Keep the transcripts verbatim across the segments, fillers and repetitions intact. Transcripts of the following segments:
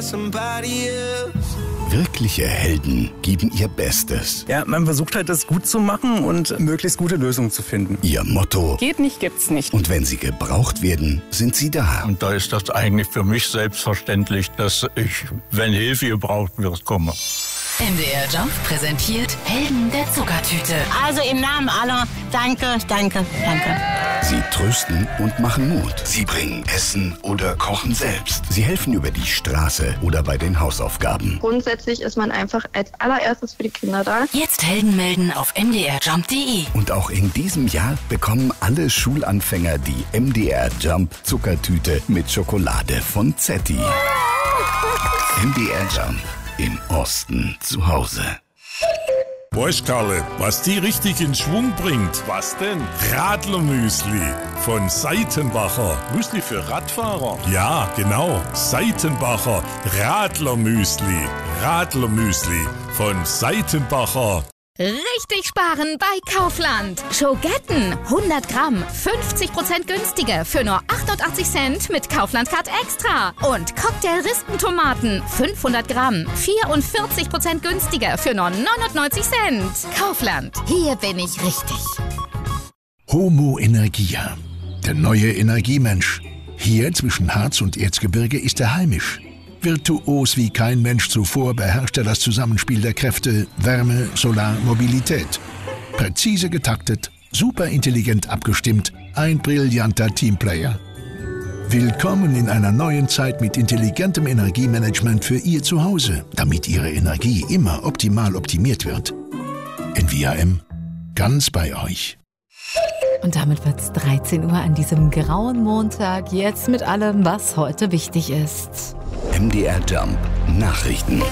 Wirkliche Helden geben ihr Bestes. Ja, man versucht halt, das gut zu machen und möglichst gute Lösungen zu finden. Ihr Motto: Geht nicht, gibt's nicht. Und wenn sie gebraucht werden, sind sie da. Und da ist das eigentlich für mich selbstverständlich, dass ich, wenn Hilfe gebraucht wird, komme. M D R Jump präsentiert Helden der Zuckertüte. Also im Namen aller, danke, danke, danke. Sie trösten und machen Mut. Sie bringen Essen oder kochen selbst. Sie helfen über die Straße oder bei den Hausaufgaben. Grundsätzlich ist man einfach als allererstes für die Kinder da. Jetzt Helden melden auf m d r jump punkt d e. Und auch in diesem Jahr bekommen alle Schulanfänger die M D R Jump Zuckertüte mit Schokolade von Zetti. M D R Jump. Im Osten zu Hause. Weißt Karle, was die richtig in Schwung bringt? Was denn? Radlermüsli von Seitenbacher. Müsli für Radfahrer? Ja, genau. Seitenbacher Radlermüsli. Radlermüsli von Seitenbacher. Richtig sparen bei Kaufland. Schogetten hundert Gramm, fünfzig Prozent günstiger für nur achtundachtzig Cent mit Kaufland Card Extra. Und Cocktail-Rispentomaten fünfhundert Gramm, vierundvierzig Prozent günstiger für nur neunundneunzig Cent. Kaufland, hier bin ich richtig. Homo Energia, der neue Energiemensch. Hier zwischen Harz und Erzgebirge ist er heimisch. Virtuos wie kein Mensch zuvor beherrscht er das Zusammenspiel der Kräfte Wärme, Solar, Mobilität. Präzise getaktet, superintelligent abgestimmt, ein brillanter Teamplayer. Willkommen in einer neuen Zeit mit intelligentem Energiemanagement für Ihr Zuhause, damit Ihre Energie immer optimal optimiert wird. N V A M, ganz bei euch. Und damit wird es dreizehn Uhr an diesem grauen Montag. Jetzt mit allem, was heute wichtig ist. M D R Jump Nachrichten.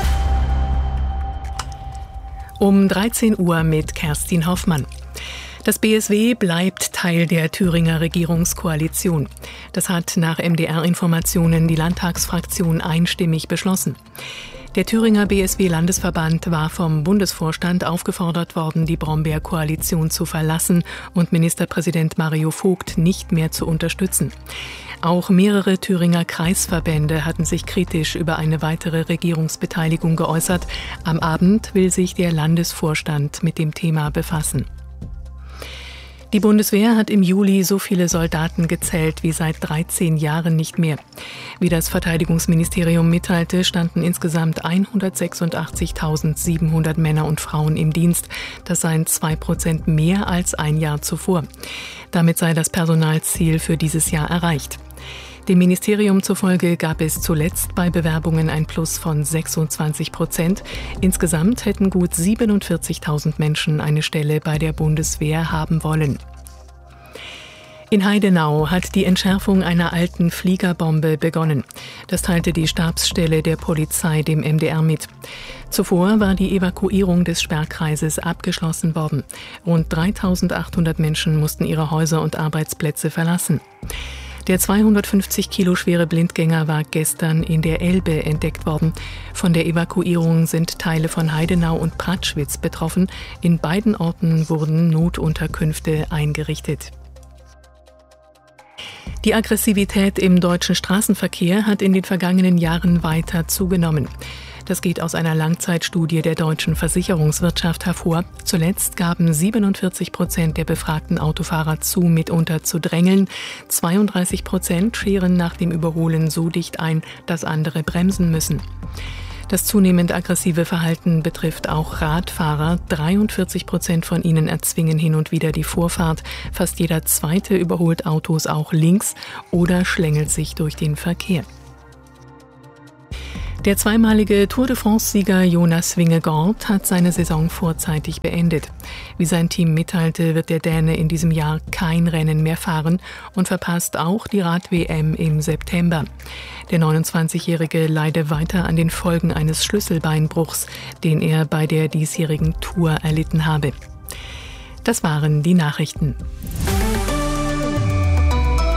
Um dreizehn Uhr mit Kerstin Hoffmann. Das B S W bleibt Teil der Thüringer Regierungskoalition. Das hat nach M D R-Informationen die Landtagsfraktion einstimmig beschlossen. Der Thüringer B S W-Landesverband war vom Bundesvorstand aufgefordert worden, die Brombeer-Koalition zu verlassen und Ministerpräsident Mario Vogt nicht mehr zu unterstützen. Auch mehrere Thüringer Kreisverbände hatten sich kritisch über eine weitere Regierungsbeteiligung geäußert. Am Abend will sich der Landesvorstand mit dem Thema befassen. Die Bundeswehr hat im Juli so viele Soldaten gezählt wie seit dreizehn Jahren nicht mehr. Wie das Verteidigungsministerium mitteilte, standen insgesamt hundertsechsundachtzigtausendsiebenhundert Männer und Frauen im Dienst. Das seien zwei Prozent mehr als ein Jahr zuvor. Damit sei das Personalziel für dieses Jahr erreicht. Dem Ministerium zufolge gab es zuletzt bei Bewerbungen ein Plus von sechsundzwanzig Prozent. Insgesamt hätten gut siebenundvierzigtausend Menschen eine Stelle bei der Bundeswehr haben wollen. In Heidenau hat die Entschärfung einer alten Fliegerbombe begonnen. Das teilte die Stabsstelle der Polizei dem M D R mit. Zuvor war die Evakuierung des Sperrkreises abgeschlossen worden. Rund dreitausendachthundert Menschen mussten ihre Häuser und Arbeitsplätze verlassen. Der zweihundertfünfzig Kilo schwere Blindgänger war gestern in der Elbe entdeckt worden. Von der Evakuierung sind Teile von Heidenau und Pratschwitz betroffen. In beiden Orten wurden Notunterkünfte eingerichtet. Die Aggressivität im deutschen Straßenverkehr hat in den vergangenen Jahren weiter zugenommen. Das geht aus einer Langzeitstudie der deutschen Versicherungswirtschaft hervor. Zuletzt gaben siebenundvierzig Prozent der befragten Autofahrer zu, mitunter zu drängeln. zweiunddreißig Prozent scheren nach dem Überholen so dicht ein, dass andere bremsen müssen. Das zunehmend aggressive Verhalten betrifft auch Radfahrer. dreiundvierzig Prozent von ihnen erzwingen hin und wieder die Vorfahrt. Fast jeder Zweite überholt Autos auch links oder schlängelt sich durch den Verkehr. Der zweimalige Tour de France-Sieger Jonas Vingegaard hat seine Saison vorzeitig beendet. Wie sein Team mitteilte, wird der Däne in diesem Jahr kein Rennen mehr fahren und verpasst auch die Rad-W M im September. Der neunundzwanzigjährige leide weiter an den Folgen eines Schlüsselbeinbruchs, den er bei der diesjährigen Tour erlitten habe. Das waren die Nachrichten.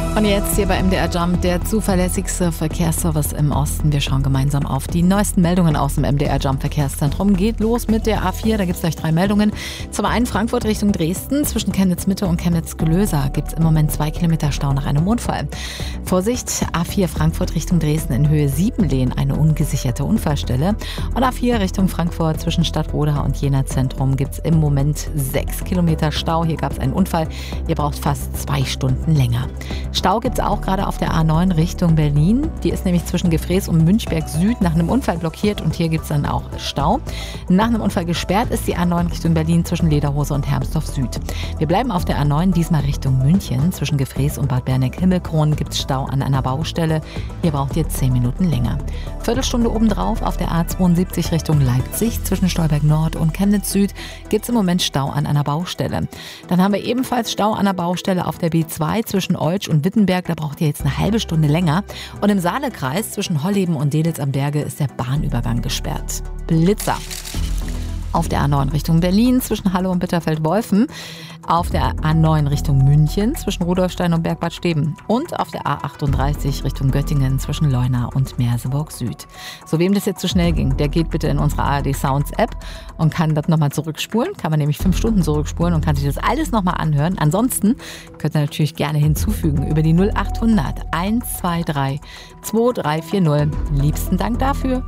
Und jetzt hier bei M D R Jump, der zuverlässigste Verkehrsservice im Osten. Wir schauen gemeinsam auf die neuesten Meldungen aus dem M D R Jump Verkehrszentrum. Geht los mit der A vier, da gibt es gleich drei Meldungen. Zum einen Frankfurt Richtung Dresden. Zwischen Chemnitz Mitte und Chemnitz Glöser gibt es im Moment zwei Kilometer Stau nach einem Unfall. Vorsicht, A vier Frankfurt Richtung Dresden in Höhe Siebenlehn, eine ungesicherte Unfallstelle. Und A vier Richtung Frankfurt zwischen Stadtroda und Jena Zentrum gibt es im Moment sechs Kilometer Stau. Hier gab es einen Unfall. Ihr braucht fast zwei Stunden länger. Stau gibt es auch gerade auf der A neun Richtung Berlin. Die ist nämlich zwischen Gefrees und Münchberg Süd nach einem Unfall blockiert und hier gibt es dann auch Stau. Nach einem Unfall gesperrt ist die A neun Richtung Berlin zwischen Lederhose und Hermsdorf Süd. Wir bleiben auf der A neun, diesmal Richtung München. Zwischen Gefrees und Bad Berneck-Himmelkron gibt es Stau an einer Baustelle. Hier braucht ihr zehn Minuten länger. Viertelstunde obendrauf auf der A zweiundsiebzig Richtung Leipzig. Zwischen Stolberg Nord und Chemnitz Süd gibt es im Moment Stau an einer Baustelle. Dann haben wir ebenfalls Stau an einer Baustelle auf der B zwei zwischen Oltsch und Wittenberg. Da braucht ihr jetzt eine halbe Stunde länger. Und im Saalekreis zwischen Holleben und Delitz am Berge ist der Bahnübergang gesperrt. Blitzer. Auf der A neun Richtung Berlin zwischen Halle und Bitterfeld-Wolfen. Auf der A neun Richtung München zwischen Rudolfstein und Bergbad Steben. Und auf der A achtunddreißig Richtung Göttingen zwischen Leuna und Merseburg Süd. So, wem das jetzt zu schnell ging, der geht bitte in unsere A R D Sounds App und kann das nochmal zurückspulen. Kann man nämlich fünf Stunden zurückspulen und kann sich das alles nochmal anhören. Ansonsten könnt ihr natürlich gerne hinzufügen über die null achthundert eins zwei drei zwei drei vier null. Liebsten Dank dafür.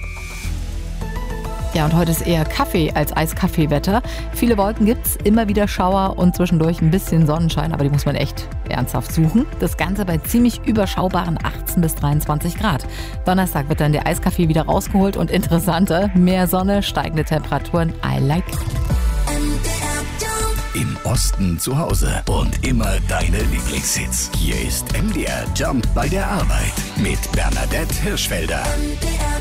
Ja, und heute ist eher Kaffee als Eiskaffeewetter. Viele Wolken gibt's, immer wieder Schauer und zwischendurch ein bisschen Sonnenschein, aber die muss man echt ernsthaft suchen. Das Ganze bei ziemlich überschaubaren achtzehn bis dreiundzwanzig Grad. Donnerstag wird dann der Eiskaffee wieder rausgeholt und interessanter, mehr Sonne, steigende Temperaturen. I like. Im Osten zu Hause und immer deine Lieblingshits. Hier ist M D R Jump bei der Arbeit mit Bernadette Hirschfelder. M D R